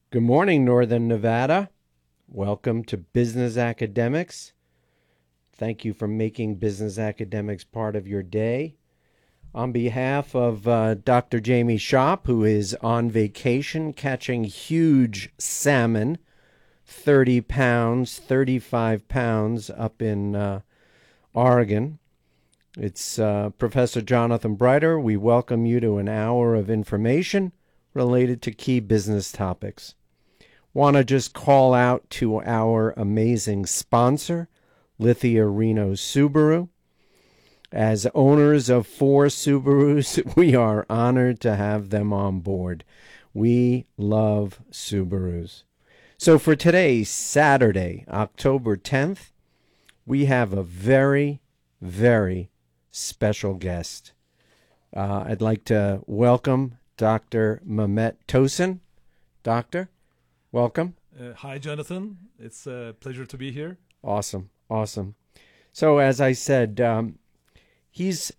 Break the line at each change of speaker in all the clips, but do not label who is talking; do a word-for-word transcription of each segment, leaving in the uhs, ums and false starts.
Good morning, Northern Nevada. Welcome to Business Academics. Thank you for making Business Academics part of your day. On behalf of uh, Doctor Jamie Shop, who is on vacation catching huge salmon, thirty pounds, thirty-five pounds up in uh, Oregon. It's uh, Professor Jonathan Brighter. We welcome you to an hour of information related to key business topics. Want to just call out to our amazing sponsor, Lithia Reno Subaru. As owners of four Subarus, we are honored to have them on board. We love Subarus. So for today, Saturday, October tenth, we have a very, very special guest. Uh, I'd like to welcome Doctor Mehmet Tosun. Doctor, welcome.
Uh, hi, Jonathan. It's a pleasure to be here.
Awesome, awesome. So as I said, um, he's,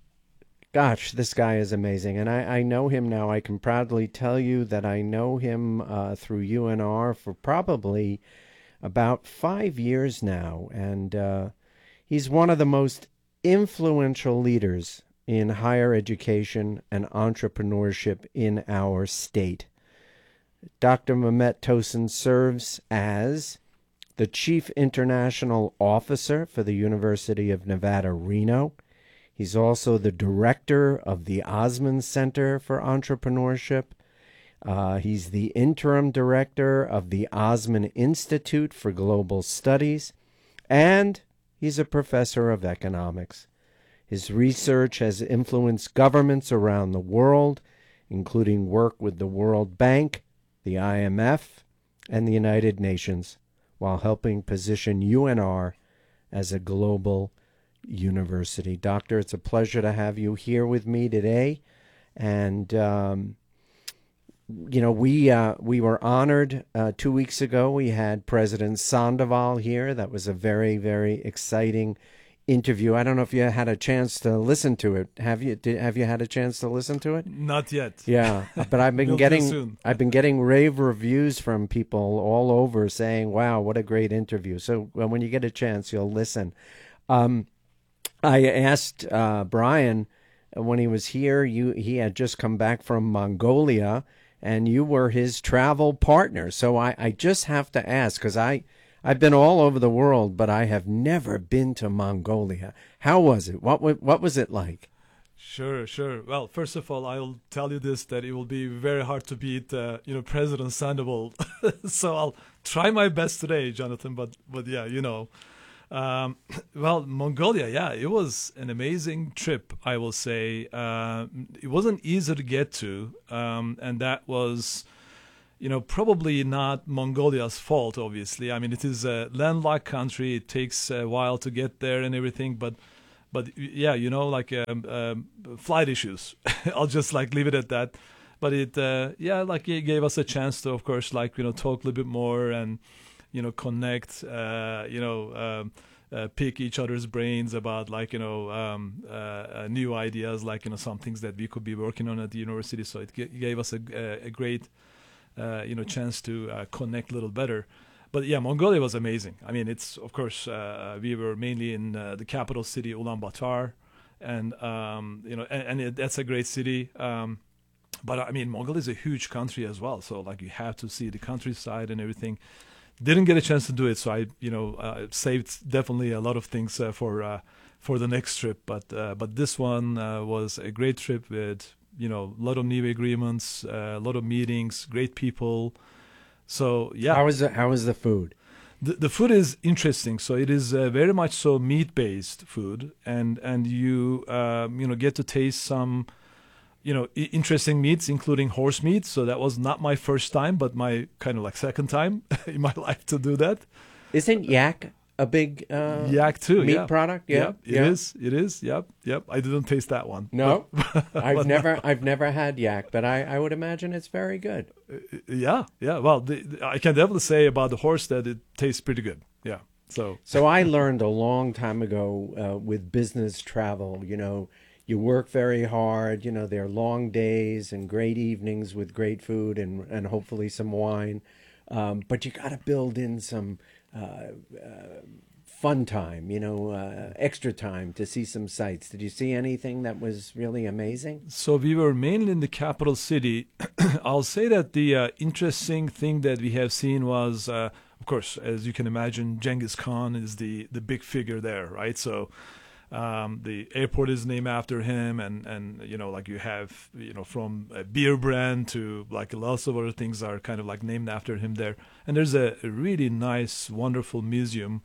gosh, this guy is amazing. And I, I know him now. I can proudly tell you that I know him uh, through U N R for probably about five years now. And uh, he's one of the most influential leaders in higher education and entrepreneurship in our state. Doctor Mehmet Tosun serves as the Chief International Officer for the University of Nevada, Reno. He's also the Director of the Osmond Center for Entrepreneurship. Uh, he's the Interim Director of the Osmond Institute for Global Studies. And he's a Professor of Economics. His research has influenced governments around the world, including work with the World Bank, the I M F, and the United Nations, while helping position U N R as a global university. Doctor, it's a pleasure to have you here with me today. And, um, you know, we uh, we were honored uh, two weeks ago. We had President Sandoval here. That was a very, very exciting interview. I don't know if you had a chance to listen to it. Have you? Did, have you had a chance to listen to it?
Not yet.
Yeah, but I've been
We'll do
getting
soon.
I've been getting rave reviews from people all over saying, "Wow, what a great interview!" So well, when you get a chance, you'll listen. Um, I asked uh, Brian when he was here. You he had just come back from Mongolia, and you were his travel partner. So I, I just have to ask, because I. I've been all over the world, but I have never been to Mongolia. How was it? What what was it like?
Sure, sure. Well, first of all, I'll tell you this, that it will be very hard to beat, uh, you know, President Sandoval. So I'll try my best today, Jonathan. But but yeah, you know, um, well, Mongolia, yeah, it was an amazing trip. I will say uh, it wasn't easy to get to, um, and that was. You know, probably not Mongolia's fault, obviously. I mean, it is a landlocked country. It takes a while to get there and everything. But, but yeah, you know, like um, um, flight issues. I'll just like leave it at that. But it, uh, yeah, like it gave us a chance to, of course, like, you know, talk a little bit more and, you know, connect, uh, you know, um, uh, pick each other's brains about like, you know, um, uh, uh, new ideas, like, you know, some things that we could be working on at the university. So it g- gave us a, a, a great Uh, you know, chance to uh, connect a little better. But yeah, Mongolia was amazing. I mean, it's, of course, uh, we were mainly in uh, the capital city, Ulaanbaatar, and, um, you know, and, and it, that's a great city. Um, but I mean, Mongolia is a huge country as well. So like you have to see the countryside and everything. Didn't get a chance to do it. So I, you know, uh, saved definitely a lot of things uh, for uh, for the next trip. But, uh, but this one uh, was a great trip with, you know, a lot of new agreements, uh, a lot of meetings, great people. So yeah.
How is it? How is the food?
The the food is interesting. So it is uh, very much so meat based food, and and you um, you know get to taste some, you know, I- interesting meats, including horse meat. So that was not my first time, but my kind of like second time in my life to do that.
Isn't yak a big uh,
Yak too,
meat
yeah.
product? Yeah,
Yep, it
yeah.
is. It is. Yep, yep. I didn't taste that one.
No,
But-
I've
but
never, I've never had yak, but I, I would imagine it's very good.
Yeah, yeah. Well, the, the- I can definitely say about the horse that it tastes pretty good. Yeah. So
So I learned a long time ago uh, with business travel, you know, you work very hard. You know, there are long days and great evenings with great food and and hopefully some wine. Um, but you got to build in some uh, uh, fun time, you know, uh, extra time to see some sights. Did you see anything that was really amazing?
So we were mainly in the capital city. I'll say that the uh, interesting thing that we have seen was, uh, of course, as you can imagine, Genghis Khan is the, the big figure there, right? So um, the airport is named after him, and, and you know, like you have, you know, from a beer brand to like lots of other things are kind of like named after him there. And there's a, a really nice, wonderful museum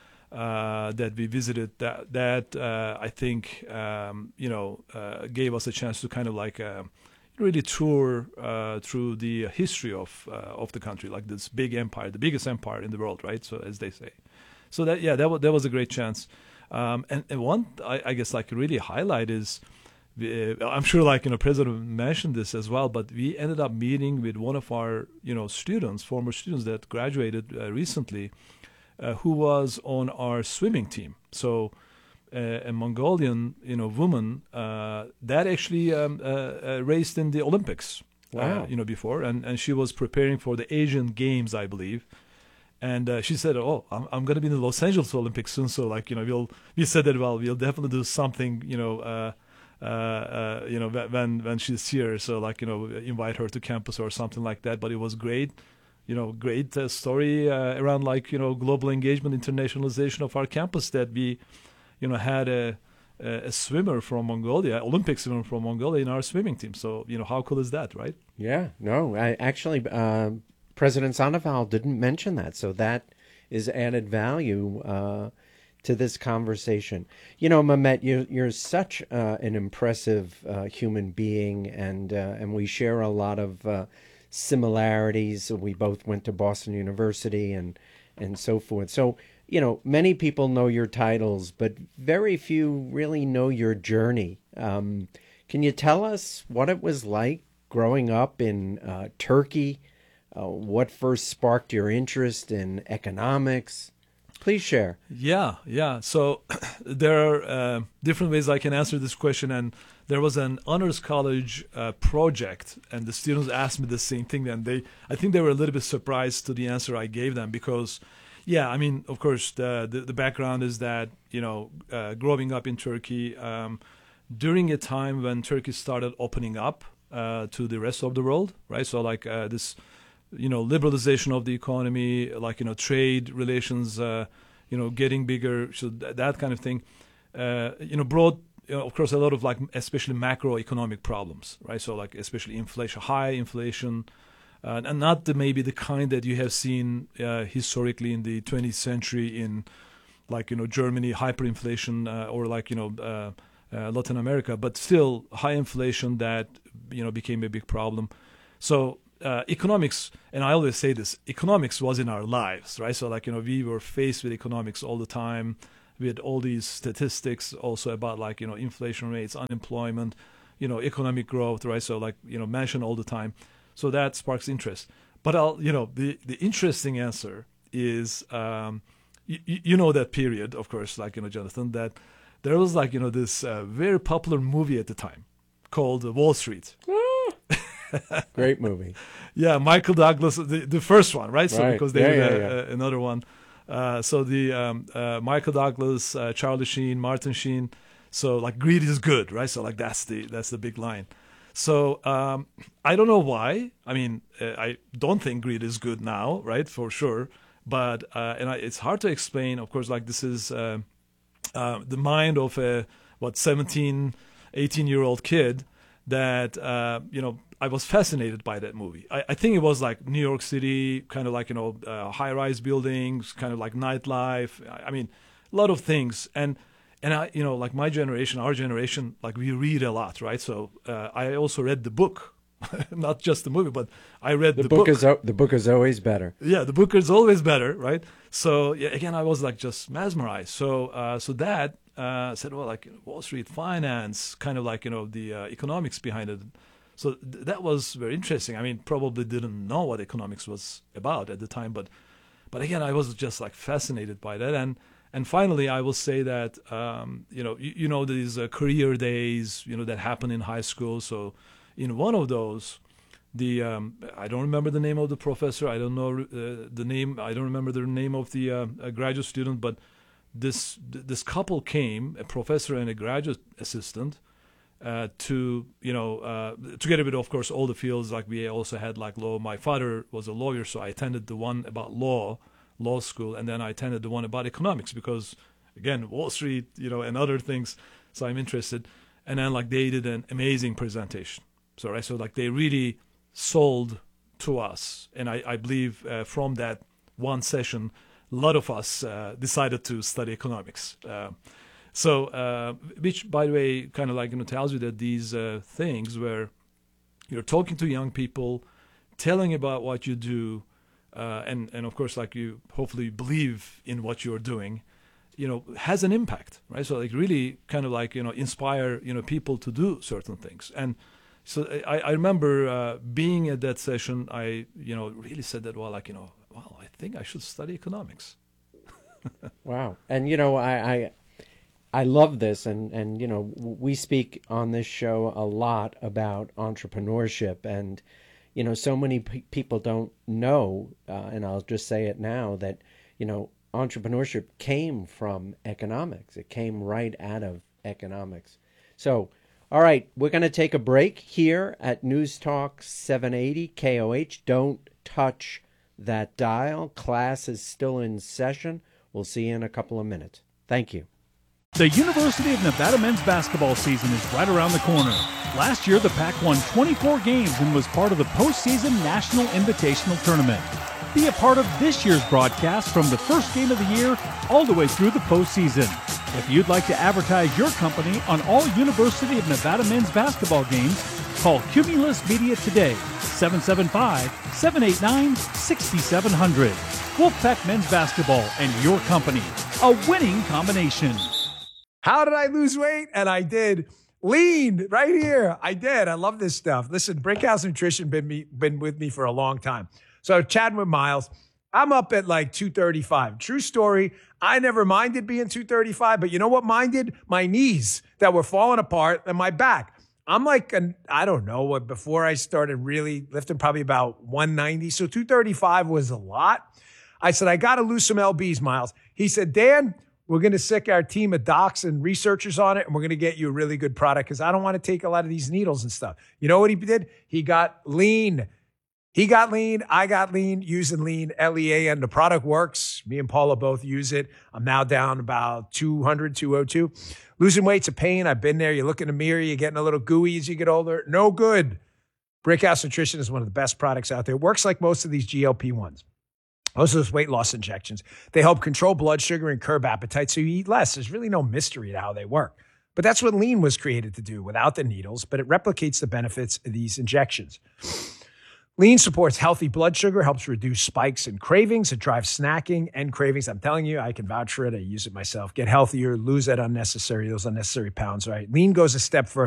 uh, that we visited that that uh, I think um, you know uh, gave us a chance to kind of like uh, really tour uh, through the history of uh, of the country, like this big empire, the biggest empire in the world, right? So as they say, so that yeah, that was that was a great chance. Um, and, and one I, I guess like really highlight is. Uh, I'm sure, like you know, President mentioned this as well. But we ended up meeting with one of our, you know, students, former students that graduated uh, recently, uh, who was on our swimming team. So, uh, a Mongolian, you know, woman uh, that actually um, uh, uh, raced in the Olympics.
Wow.
Uh, you know, before, and and she was preparing for the Asian Games, I believe. And uh, she said, "Oh, I'm I'm going to be in the Los Angeles Olympics soon. So, like you know, we'll we said that well, we'll definitely do something, you know." Uh, Uh, uh, you know, when when she's here, so like you know, invite her to campus or something like that. But it was great, you know, great uh, story uh, around like you know global engagement, internationalization of our campus. That we, you know, had a a swimmer from Mongolia, Olympic swimmer from Mongolia in our swimming team. So you know, how cool is that, right?
Yeah, no, I actually uh, President Sandoval didn't mention that, so that is added value. Uh, to this conversation. You know, Mehmet, you, you're such uh, an impressive uh, human being, and uh, and we share a lot of uh, similarities. We both went to Boston University and and so forth. So, you know, many people know your titles, but very few really know your journey. Um, can you tell us what it was like growing up in uh, Turkey? Uh, what first sparked your interest in economics? Please share.
Yeah, yeah. So there are uh, different ways I can answer this question. And there was an honors college uh, project, and the students asked me the same thing. And they, I think they were a little bit surprised to the answer I gave them because, yeah, I mean, of course, the the, the background is that, you know, uh, growing up in Turkey, um, during a time when Turkey started opening up uh, to the rest of the world, right? So like uh, this... you know, liberalization of the economy, like, you know, trade relations, uh, you know, getting bigger, so th- that kind of thing, uh, you know, brought, you know, of course, a lot of like, especially macroeconomic problems, right? So like, especially inflation, high inflation, uh, and not the, maybe the kind that you have seen uh, historically in the twentieth century in, like, you know, Germany, hyperinflation, uh, or like, you know, uh, uh, Latin America, but still high inflation that, you know, became a big problem. So, Uh, economics, and I always say this, economics was in our lives, right? So like, you know, we were faced with economics all the time, with all these statistics also about like, you know, inflation rates, unemployment, you know, economic growth, right? So like, you know, mentioned all the time. So that sparks interest. But I'll, you know, the, the interesting answer is, um, you, you know, that period, of course, like, you know, Jonathan, that there was like, you know, this uh, very popular movie at the time called Wall Street.
Great movie.
Yeah, Michael Douglas, the, the first one, right? So
right.
because they
yeah,
did
yeah,
a,
yeah.
a, another one. Uh, so the um, uh, Michael Douglas, uh, Charlie Sheen, Martin Sheen. So like greed is good, right? So like that's the that's the big line. So um, I don't know why. I mean, uh, I don't think greed is good now, right? For sure. But uh, and I, it's hard to explain. Of course, like this is uh, uh, the mind of a what seventeen, eighteen year old kid that uh, you know. I was fascinated by that movie. I, I think it was like New York City, kind of like, you know, uh, high-rise buildings, kind of like nightlife. I, I mean, a lot of things. And, and I, you know, like my generation, our generation, like we read a lot, right? So uh, I also read the book, not just the movie, but I read
the,
the
book.
book.
Is o- the book is always better.
Yeah, the book is always better, right? So yeah, again, I was like just mesmerized. So uh, so that uh, said, well, like Wall Street finance, kind of like, you know, the uh, economics behind it. So th- that was very interesting. I mean, probably didn't know what economics was about at the time, but but again, I was just like fascinated by that. And And finally, I will say that, um, you know, you, you know, these uh, career days, you know, that happen in high school. So in one of those, the um, I don't remember the name of the professor. I don't know uh, the name. I don't remember the name of the uh, graduate student. But this this couple came, a professor and a graduate assistant, uh, to you know uh, to get a bit, of course, all the fields. Like we also had like law. My father was a lawyer, so I attended the one about law, law school, and then I attended the one about economics because, again, Wall Street, you know, and other things. So I'm interested. And then like they did an amazing presentation. So right, so like they really sold to us, and I, I believe uh, from that one session, a lot of us uh, decided to study economics. Uh, so, uh, which, by the way, kind of like you know tells you that these uh, things where you're talking to young people, telling about what you do, uh, and and of course, like you hopefully believe in what you're doing, you know, has an impact, right? So, like really, kind of like you know, inspire you know people to do certain things. And so I, I remember uh, being at that session, I, you know, really said that, well, like, you know, well, I think I should study economics.
Wow. And, you know, I, I, I love this. And, and, you know, we speak on this show a lot about entrepreneurship. And, you know, so many pe- people don't know, uh, and I'll just say it now, that, you know, entrepreneurship came from economics. It came right out of economics. So, all right, we're going to take a break here at News Talk seven eighty K O H. Don't touch that dial. Class is still in session. We'll see you in a couple of minutes. Thank you.
The University of Nevada men's basketball season is right around the corner. Last year, the Pac won twenty-four games and was part of the postseason National Invitational Tournament. Be a part of this year's broadcast from the first game of the year all the way through the postseason. If you'd like to advertise your company on all University of Nevada men's basketball games, call Cumulus Media today, seven seven five, seven eight nine, six seven zero zero. Wolfpack Men's Basketball and your company, a winning combination.
How did I lose weight? And I did. Lean right here. I did. I love this stuff. Listen, Brickhouse Nutrition been me been with me for a long time. So chatting with Miles, I'm up at like two thirty-five. True story. I never minded being two thirty-five, but you know what minded? My knees that were falling apart and my back. I'm like, an, I don't know what, before I started really lifting, probably about one ninety. So two thirty-five was a lot. I said, I got to lose some L Bs, Miles. He said, Dan, we're going to sick our team of docs and researchers on it, and we're going to get you a really good product because I don't want to take a lot of these needles and stuff. You know what he did? He got lean. He got lean. I got lean using lean, L E A N. The product works. Me and Paula both use it. I'm now down about two hundred, two oh two. Losing weight's a pain. I've been there. You look in the mirror, you're getting a little gooey as you get older. No good. Brickhouse Nutrition is one of the best products out there. It works like most of these G L P ones. Most of those weight loss injections. They help control blood sugar and curb appetite so you eat less. There's really no mystery to how they work. But that's what lean was created to do without the needles, but it replicates the benefits of these injections. Lean supports healthy blood sugar, helps reduce spikes and cravings. It drives snacking and cravings. I'm telling you, I can vouch for it. I use it myself. Get healthier, lose that unnecessary, those unnecessary pounds, right? Lean goes a step further.